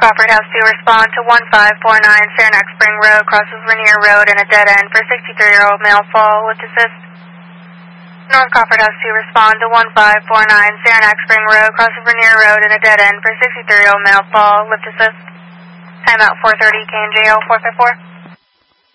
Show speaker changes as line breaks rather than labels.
Crawford House to respond to 1549 Saranac Spring Road, crosses Rainier Road and a dead end for 63-year-old male fall with assist. North Crawford House to respond to 1549 Saranac Spring Road, crosses Rainier Road and a dead end for 63-year-old male fall with assist. Timeout 430 KNJL 454.